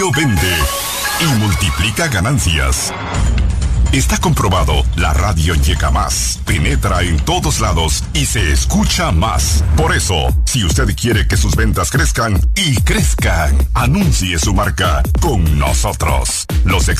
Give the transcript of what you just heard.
Vende y multiplica ganancias. Está comprobado, la radio llega más, penetra en todos lados y se escucha más. Por eso, si usted quiere que sus ventas crezcan y crezcan, anuncie su marca con nosotros. Los